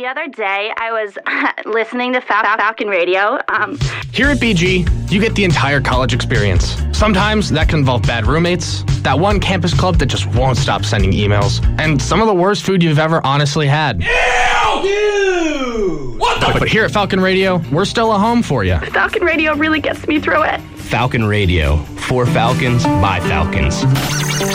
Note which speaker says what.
Speaker 1: other day, I was listening to Falcon Radio.
Speaker 2: Here at BG, you get the entire college experience. Sometimes that can involve bad roommates, that one campus club that just won't stop sending emails, and some of the worst food you've ever honestly had.
Speaker 3: Ew! What the?
Speaker 2: But here at Falcon Radio, we're still a home for you.
Speaker 1: Falcon Radio really gets me through it.
Speaker 4: Falcon Radio. For Falcons, by Falcons.